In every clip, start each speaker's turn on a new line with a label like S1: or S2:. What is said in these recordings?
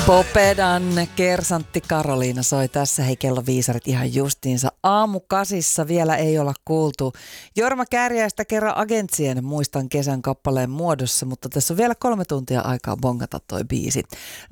S1: Popedan kersantti Karoliina soi tässä. Hei, kello viisarit ihan justiinsa. Aamu 8 vielä ei olla kuultu Jorma Kääriäistä kerran Agentsien muistan kesän kappaleen muodossa, mutta tässä on vielä 3 tuntia aikaa bongata toi biisi.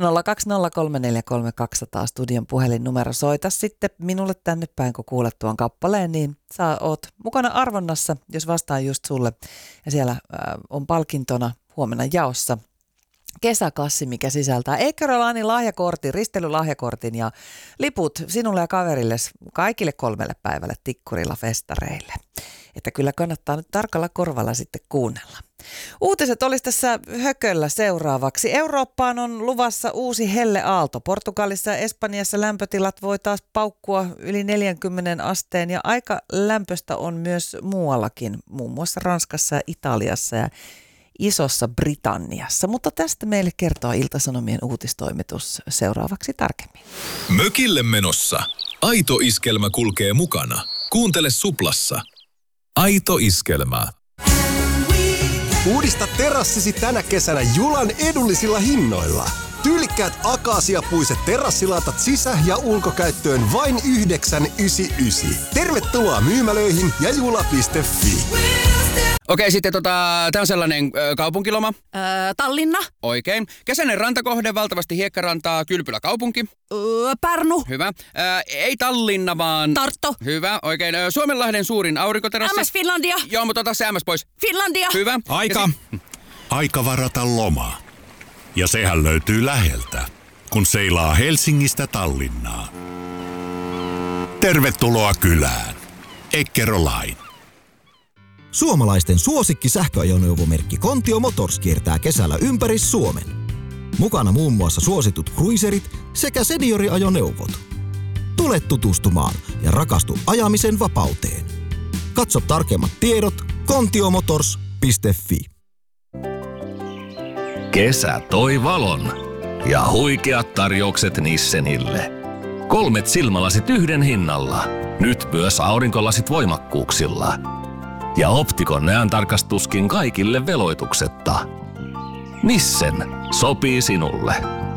S1: 020343200 studion puhelinnumero. Soita sitten minulle tänne päin, kun kuulet tuon kappaleen, niin sä oot mukana arvonnassa, jos vastaan just sulle. Ja siellä on palkintona huomenna jaossa kesäkassi, mikä sisältää Ekerolainin lahjakortin, risteilylahjakortin ja liput sinulle ja kaverille kaikille 3 päivälle Tikkurilla festareille. Että kyllä kannattaa nyt tarkalla korvalla sitten kuunnella. Uutiset olisi tässä hököllä seuraavaksi. Eurooppaan on luvassa uusi helleaalto. Portugalissa ja Espanjassa lämpötilat voi taas paukkua yli 40 asteen ja aika lämpöistä on myös muuallakin, muun muassa Ranskassa ja Italiassa ja Isossa Britanniassa, mutta tästä meille kertoo Ilta-Sanomien uutistoimitus seuraavaksi tarkemmin.
S2: Mökille menossa. Aito iskelmä kulkee mukana. Kuuntele Suplassa. Aito iskelmä.
S3: Uudista terassisi tänä kesänä Julan edullisilla hinnoilla. Tyylikkäät akaasiapuiset terassilatat sisä- ja ulkokäyttöön vain 9,99. Tervetuloa myymälöihin ja jula.fi.
S4: Okei, sitten tää on sellainen kaupunkiloma.
S5: Tallinna.
S4: Oikein. Kesäinen rantakohde, valtavasti hiekkarantaa, Kylpylä kaupunki.
S5: Pärnu.
S4: Hyvä. Ei Tallinna, vaan...
S5: Tartto.
S4: Hyvä, oikein. Suomenlahden suurin aurinkoterassi.
S5: MS Finlandia.
S4: Joo, mutta ota se MS pois.
S5: Finlandia.
S4: Hyvä.
S6: Aika. Aika varata loma. Ja sehän löytyy läheltä, kun seilaa Helsingistä Tallinnaan. Tervetuloa kylään. Eckerolain.
S7: Suomalaisten suosikki sähköajoneuvomerkki Kontio Motors kiertää kesällä ympäri Suomen. Mukana muun muassa suositut cruiserit sekä senioriajoneuvot. Tule tutustumaan ja rakastu ajamisen vapauteen. Katso tarkemmat tiedot kontiomotors.fi.
S8: Kesä toi valon ja huikeat tarjoukset Nissenille. 3 silmälasit yhden hinnalla. Nyt myös aurinkolasit voimakkuuksilla. Ja Optikon näöntarkastuskin kaikille veloituksetta. Nissen sopii sinulle.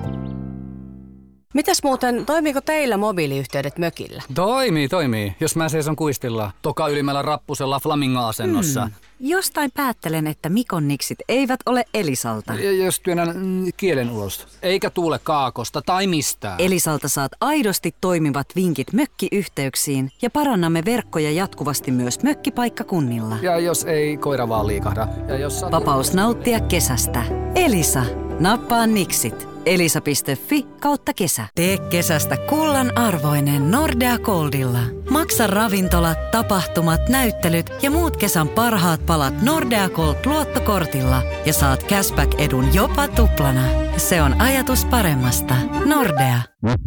S5: Mitäs muuten, toimiiko teillä mobiiliyhteydet mökillä?
S9: Toimii. Jos mä seison kuistilla, toka ylimmällä rappusella flamingo-asennossa.
S10: Jostain päättelen, että Mikon niksit eivät ole Elisalta.
S9: Jos työnnän kielen ulos, eikä tuule kaakosta tai mistään.
S10: Elisalta saat aidosti toimivat vinkit mökkiyhteyksiin ja parannamme verkkoja jatkuvasti myös mökkipaikkakunnilla.
S9: Ja jos ei koira vaan liikahda. Ja jos
S10: Vapaus nauttia kesästä. Elisa. Nappaa niksit. Elisa.fi/kesä. Tee kesästä kullan arvoinen Nordea Goldilla. Maksa ravintolat, tapahtumat, näyttelyt ja muut kesän parhaat palat Nordea Gold luottokortilla ja saat cashback-edun jopa tuplana. Se on ajatus paremmasta. Nordea.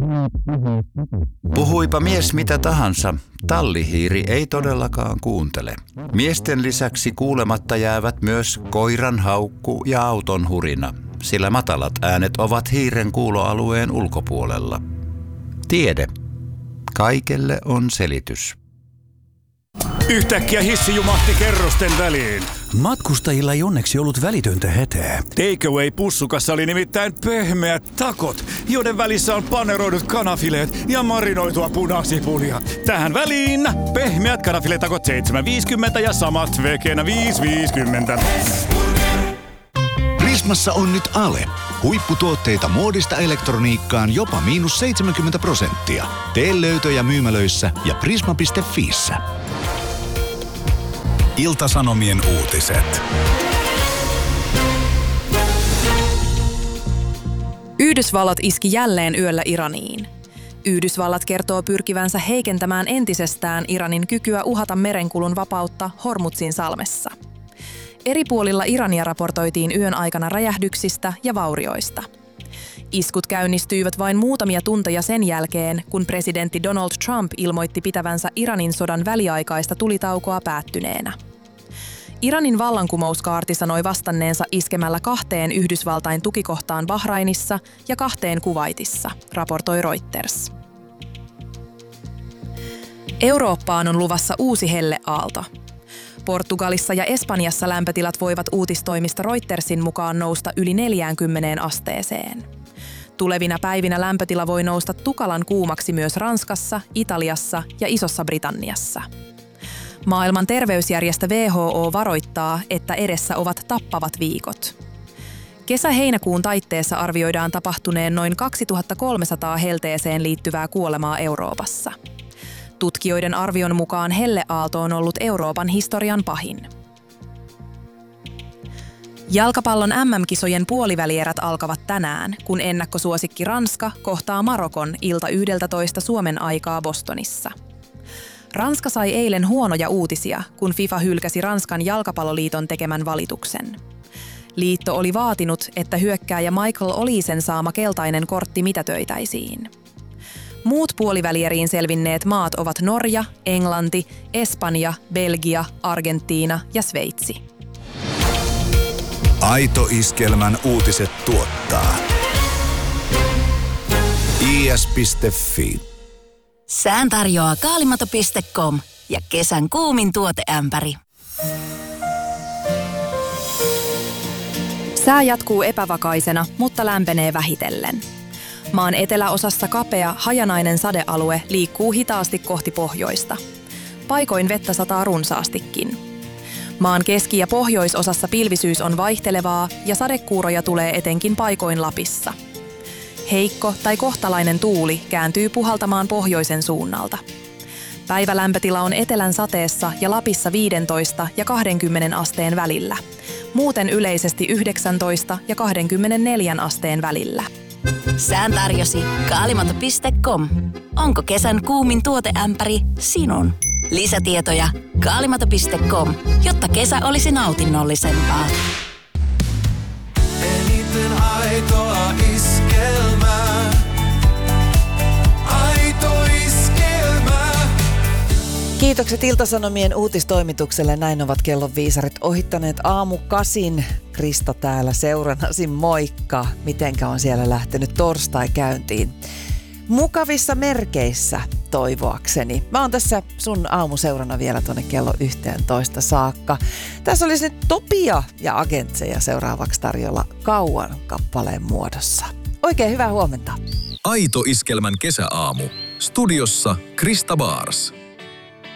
S11: Puhuipa mies mitä tahansa, tallihiiri ei todellakaan kuuntele. Miesten lisäksi kuulematta jäävät myös koiran haukku ja auton hurina, sillä matalat äänet ovat hiiren kuuloalueen ulkopuolella. Tiede. Kaikelle on selitys.
S6: Yhtäkkiä hissi jumahti kerrosten väliin.
S12: Matkustajilla ei onneksi ollut välitöntä hätää.
S6: Takeaway-pussukassa oli nimittäin pehmeät takot, joiden välissä on paneroidut kanafileet ja marinoitua punasipulia. Tähän väliin pehmeät kanafiletakot 7,50 ja samat vegenä 5,50.
S13: Prismassa on nyt ale. Huipputuotteita muodista elektroniikkaan jopa -70%. Tee löytöjä myymälöissä ja prisma.fiissä.
S2: Ilta-Sanomien uutiset.
S14: Yhdysvallat iski jälleen yöllä Iraniin. Yhdysvallat kertoo pyrkivänsä heikentämään entisestään Iranin kykyä uhata merenkulun vapautta Hormuzin salmessa. Eri puolilla Irania raportoitiin yön aikana räjähdyksistä ja vaurioista. Iskut käynnistyivät vain muutamia tunteja sen jälkeen, kun presidentti Donald Trump ilmoitti pitävänsä Iranin sodan väliaikaista tulitaukoa päättyneenä. Iranin vallankumouskaarti sanoi vastanneensa iskemällä 2 Yhdysvaltain tukikohtaan Bahrainissa ja 2 Kuwaitissa, raportoi Reuters. Eurooppaan on luvassa uusi helleaalto. Portugalissa ja Espanjassa lämpötilat voivat uutistoimista Reutersin mukaan nousta yli 40 asteeseen. Tulevina päivinä lämpötila voi nousta tukalan kuumaksi myös Ranskassa, Italiassa ja Isossa Britanniassa. Maailman terveysjärjestö WHO varoittaa, että edessä ovat tappavat viikot. Kesä-heinäkuun taitteessa arvioidaan tapahtuneen noin 2300 helteeseen liittyvää kuolemaa Euroopassa. Tutkijoiden arvion mukaan helleaalto on ollut Euroopan historian pahin. Jalkapallon MM-kisojen puolivälierät alkavat tänään, kun ennakkosuosikki Ranska kohtaa Marokon ilta 11 Suomen aikaa Bostonissa. Ranska sai eilen huonoja uutisia, kun FIFA hylkäsi Ranskan jalkapalloliiton tekemän valituksen. Liitto oli vaatinut, että hyökkääjä Michael Olisen saama keltainen kortti mitätöitäisiin. Muut puolivälieriin selvinneet maat ovat Norja, Englanti, Espanja, Belgia, Argentiina ja Sveitsi.
S13: Aito Iskelmän uutiset tuottaa is.fi.
S15: Sään tarjoaa kaalimato.com ja kesän kuumin tuoteämpäri.
S14: Sää jatkuu epävakaisena, mutta lämpenee vähitellen. Maan eteläosassa kapea, hajanainen sadealue liikkuu hitaasti kohti pohjoista. Paikoin vettä sataa runsaastikin. Maan keski- ja pohjoisosassa pilvisyys on vaihtelevaa ja sadekuuroja tulee etenkin paikoin Lapissa. Heikko tai kohtalainen tuuli kääntyy puhaltamaan pohjoisen suunnalta. Päivälämpötila on etelän sateessa ja Lapissa 15 ja 20 asteen välillä. Muuten yleisesti 19 ja 24 asteen välillä.
S15: Sään tarjosi kaalimato.com. Onko kesän kuumin tuoteämpäri sinun? Lisätietoja kaalimato.com, jotta kesä olisi nautinnollisempaa.
S16: Eniten aitoa iskelmää. Aito iskelmää.
S1: Kiitokset Ilta-Sanomien uutistoimitukselle. Näin ovat kellon viisarit ohittaneet aamu 8. Krista täällä seurannasi. Moikka. Mitenkä on siellä lähtenyt torstai käyntiin? Mukavissa merkeissä toivoakseni. Mä oon tässä sun aamuseurana vielä tuonne kello 11 saakka. Tässä olisi nyt Topia ja Agentseja seuraavaksi tarjolla Kauan kappaleen muodossa. Oikein hyvää huomenta.
S2: Aito Iskelmän kesäaamu. Studiossa Krista Baars.